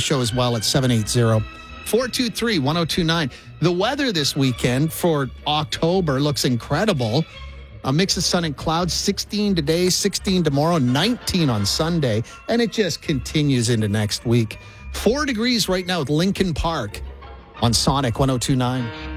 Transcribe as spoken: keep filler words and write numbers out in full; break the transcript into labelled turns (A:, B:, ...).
A: show as well at seven eight zero, four two three, one zero two nine. The weather this weekend for October looks incredible. A mix of sun and clouds, sixteen today, sixteen tomorrow, nineteen on Sunday, and it just continues into next week. Four degrees right now at Lincoln Park on Sonic one oh two nine.